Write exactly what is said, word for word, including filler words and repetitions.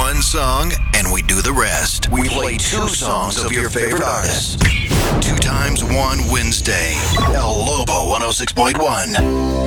one song and we do the rest. We play two songs of your favorite artists. Two times one Wednesday. El Lobo one oh six point one.